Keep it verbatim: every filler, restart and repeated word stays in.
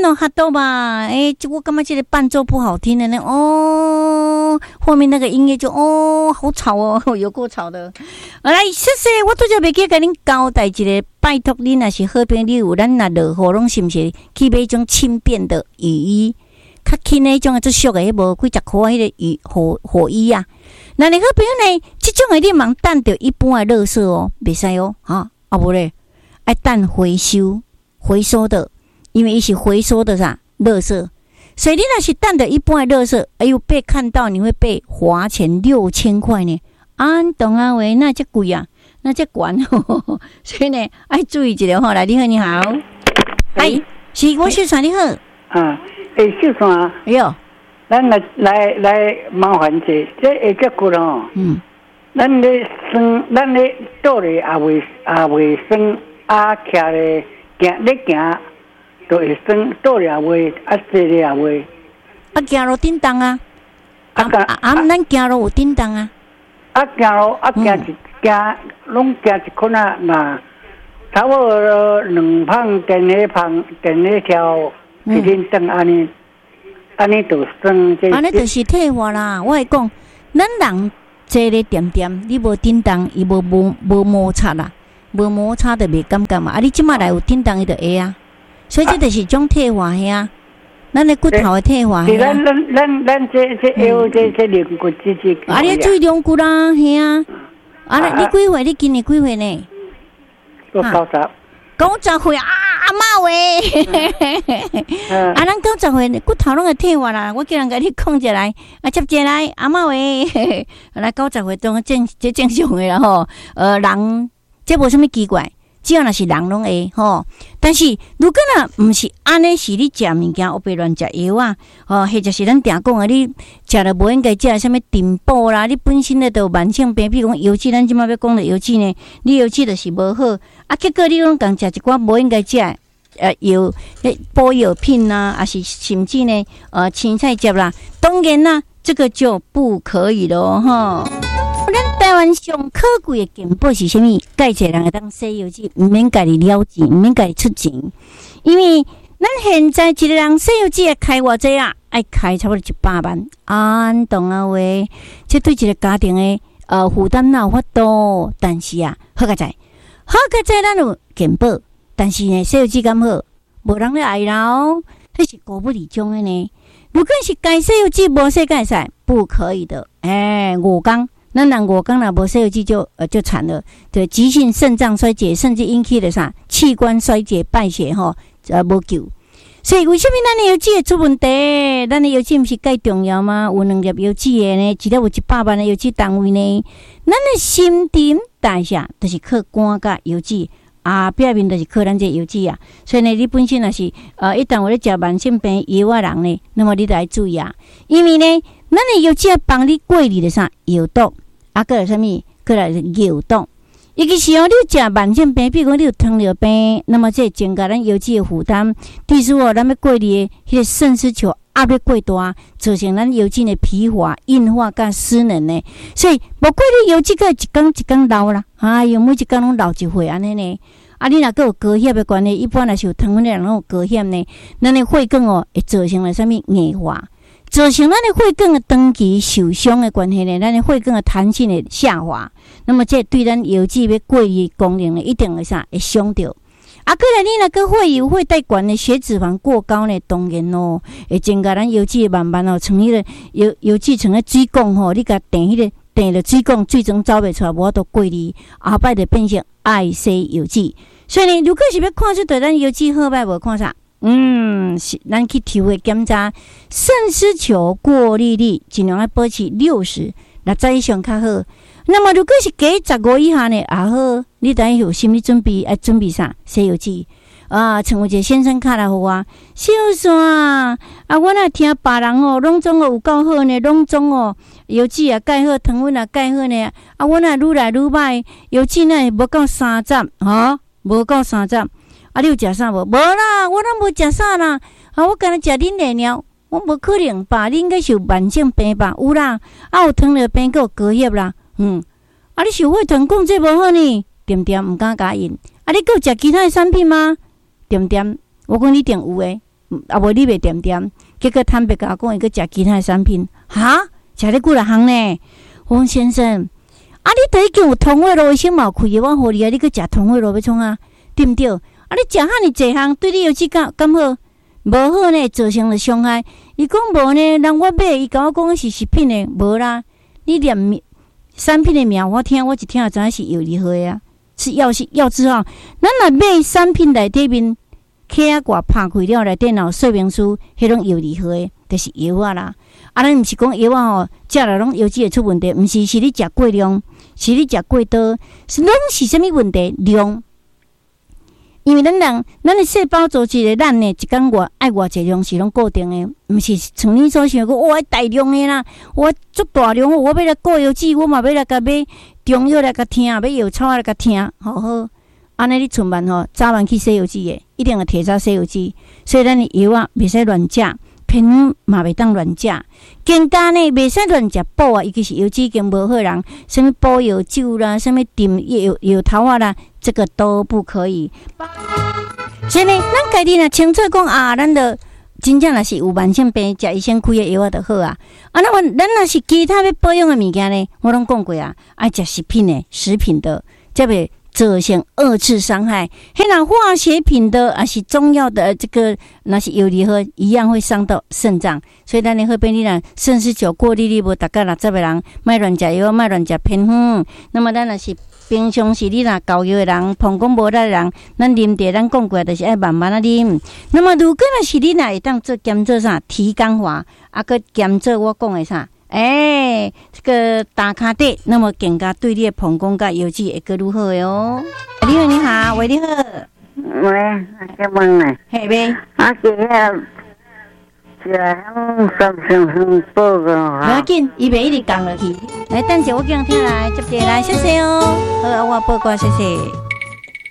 哦，哈豆吧，哎，我感觉这个伴奏不好听的呢，哦，后面那个音乐就哦，好吵哦，有够吵的。来，谢谢，我拄则袂记甲恁交代一个，拜托恁若是好朋友，有咱若落雨，拢是毋是去买种轻便的雨衣，较轻的迄种最俗的，迄无几十箍迄个雨雨雨衣啊。那你好朋友呢，这种的你茫等着一般的垃圾哦，袂使哦，哈，啊无咧，爱等回收回收的。因为伊是回收的啥垃圾，所以你若是等的一般的垃圾，哎呦被看到你会被罚钱六千块呢。啊，懂啊喂，那这贵啊，那这管哦，所以呢爱注意一下吼。来，你好，你好，哎，是我秀传你好， 啊，诶，秀传， 哎呦， 咱来来来麻烦者，这下只句咯，嗯，咱咧算，咱咧倒咧也袂也袂算，啊，徛咧行咧行。都会算倒了话，啊坐了话， 啊行路叮当啊，啊啊啊，咱行路有叮当啊， 啊行路啊行一行，拢行一困啊嘛，差不多两磅电力磅电力条一天灯安尼，安尼就算这。 安尼就是退化啦，我会讲，咱人坐咧点点，你无叮当，伊无无无摩擦啦，无摩擦就袂感觉嘛。啊，你即马来有叮当，伊就会啊。所以这就是种退化呀，咱的骨头的退化呀。 咱咱咱咱这这腰这这肋骨这这。 啊，你最两骨啦，系啊。啊，你几岁？你今年几岁呢？ 我九十。 九十岁啊，阿妈喂！啊，咱九十岁骨头拢会退化啦。我叫人甲你控制来，啊，接下来阿妈喂，来九十岁当正这正常的啦吼。呃，人这无啥物奇怪。只要若是人拢会吼，但是如果若毋是安尼，是你食物件乌白乱食药啊，吼，或者是咱定讲的，你食了无应该食什物珍宝啦，你本身咧都慢性病，比如讲油脂，咱即马要讲的油脂呢，你油脂就是无好，啊，结果你拢共食一寡无应该食，呃，药补药品呐，还是甚至呢，呃，青菜汁啦，当然啦，这个就不可以咯，吼。咱台湾上可贵的健保是啥物？介济人会当洗油脂，毋免家己了钱，毋免家己出钱，因为咱现在一个人洗油脂要开偌济啊？爱开差不多一百万，安懂啊喂？这对一个家庭的呃负担哪有法度？但是啊，好个在，好个在咱有健保，但是呢，洗油脂敢好，无人咧爱啦哦，迄是古不离宗的呢。如果是该洗油脂无洗该使，不可以的。哎，五工。咱人五工若无洗油脂就呃就惨了，对，急性肾脏衰竭，甚至引起的啥器官衰竭、败血吼，呃无救。所以为什么咱的油脂会出问题？咱的油脂毋是介重要吗？有两粒油脂的呢，一粒有一百万的油脂单位呢。咱的新陈代谢就是靠肝甲油脂啊，表面就是靠咱这油脂啊。所以呢，你本身若是呃一旦有咧食慢性病药啊人呢，那么你就要注意啊，因为呢，咱的油脂帮你过滤的啥药毒。啊，个来什么？个来药毒。尤其是哦，你有食慢性病，比如讲你有糖尿病，那么这增加咱油脂的负担。第四哦，咱要过滤的迄个肾丝球压力过大，造成咱油脂的疲乏、硬化甲失能呢。所以无过滤油脂个一天一天老啦，哎哟，每一天拢老一岁安尼呢。啊，你若个有高血的关系，一般若是有糖分的人拢有高血呢，咱的血管哦会造成了什么硬化？造成咱的血管的长期受伤的关系呢，咱的血管的弹性的下滑，那么这对咱油脂要过滤功能呢，一定会啥会伤到。啊，过来你若个血油会带管的血脂肪过高呢，当然哦，会增加咱油脂慢慢哦，从迄个油油脂从个水管吼，你甲电迄个电了水管最终走袂出来，无法度过滤，后摆就变成爱洗油脂。所以呢，如果是要看出对咱油脂好歹无看啥。嗯，是咱去体会检查肾丝球过滤率，尽量要保持六十，六十以上较好。那么如果是加十五以下呢，也好，你等有心理准备，要准备啥？洗油脂啊，像有一个先生卡来互我，小山啊，啊，我若听别人哦，拢总哦有够好呢，拢总哦油脂也介好，糖分也介好呢，啊，我若愈来愈歹，油脂呢无够三十，哈，无够三十。啊，你有食啥无？无啦，我拢无食啥啦。啊，我干那食恁的鸟，我无可能吧？你应该是有慢性病吧？有啦，啊有糖尿病，佮有高血啦。嗯，啊你小血糖控制无好呢？点点唔敢甲因。啊，你佮有食其他的产品吗？点点，我讲你定有诶。 啊无你袂掂掂，结果坦白甲我讲，伊去食其他的产品，哈，食咧几若项呢？我讲先生，啊，你都已经有通话路，医生嘛有开药，我互你啊，你去食通话路要创啊，对毋对？啊，你食遐尼济项，对你有质感敢好？无好呢，造成了伤害。伊讲无呢，人我买，伊甲我讲是食品的，无啦。你连产品的名我听，我一听就知影是药理学啊，是药是药字吼。咱若买产品内底面刻啊挂拍开了内电脑说明书，迄种药理学的，就是药啊啦。啊，咱毋是讲药啊吼，食了拢药剂会出问题，毋是，是你食过量，是你食过多，是拢是啥物问题？量。因为咱人，咱的细胞组织的咱呢，一工外爱偌济量是拢固定的，毋是像你所想讲，我大量的啦，我足大量，我要来过药剂，我嘛要来甲买中药来甲听，要药草来甲听，好好。安尼你出门吼，早晚去洗药剂的，一定要提早洗药剂。所以咱的药啊，袂使乱食，偏嘛袂当乱食。更加呢，袂使乱食补啊，尤其是药剂已经无好人，什么补药酒啦，什么炖药药头啊啦。这个都不可以。所以呢，咱家己若清楚讲啊，咱的真正若是有慢性病，食医生开的药啊就好啊。啊，那我咱若是其他要保养的物件呢，我拢讲过啊，爱食食品的、食品的，才袂造成二次伤害。迄若化学品的，还是中药的，这个那是药理喝一样会伤到肾脏。所以咱的喝便利人肾湿久过滤率无达到六十个人，莫乱食药，莫乱食偏方。那么咱若是平常时你若交药的人，膀胱无力的人，咱啉茶咱讲过，就是爱慢慢啊啉。那么如果若是你若会当做兼做啥提肛华，啊个兼做我讲的啥，诶、欸，这个打卡底，那么更加对你的膀胱甲药剂会更如何哟？你好，你好，喂，你好， 喂，阿问呢？ 嘿呗， 啊，是遐。是啊，响三声声报个。 不要紧，伊袂一直讲落去。来，等下我叫人听来接电来，谢谢哦。好，我报告，谢谢。